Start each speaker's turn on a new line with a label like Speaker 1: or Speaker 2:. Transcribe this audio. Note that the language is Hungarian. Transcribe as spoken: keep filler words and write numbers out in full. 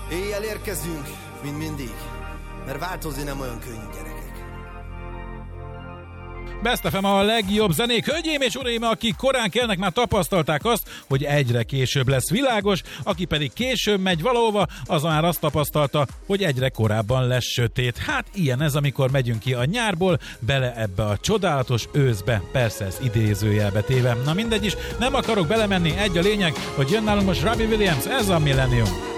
Speaker 1: Éjjel érkezünk, mint mindig, mert változni nem olyan könnyű, gyerekek.
Speaker 2: Best ef em a legjobb zenék. Hölgyeim és uraim, akik korán kelnek, már tapasztalták azt, hogy egyre később lesz világos, aki pedig később megy valahova, az már azt tapasztalta, hogy egyre korábban lesz sötét. Hát ilyen ez, amikor megyünk ki a nyárból, bele ebbe a csodálatos őszbe, persze ez idézőjelbe téve. Na mindegy is, nem akarok belemenni, egy a lényeg, hogy jön nálunk most Robbie Williams, ez a Millennium.